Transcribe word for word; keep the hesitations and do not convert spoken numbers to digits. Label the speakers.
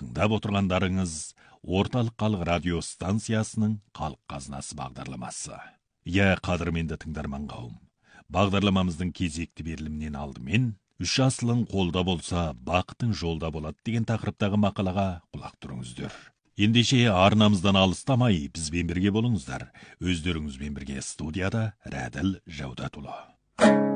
Speaker 1: тыңдап отырғандарыңыз Орталық халық радио станциясының халық қазынасы бағдарламасы. Иә, қадірменді тыңдарман қауым. Бағдарламамыздың кезекті берілімнен алдымен үш асылың қолда болса, бақытың жолда болады деген тақырыптағы мақалаға құлақ тұрыңыздар. Ендеше арнамыздан алыстамай бізбен бірге болыңыздар. Өздеріңізбен бірге студияда Рәділ Жаудатұлы.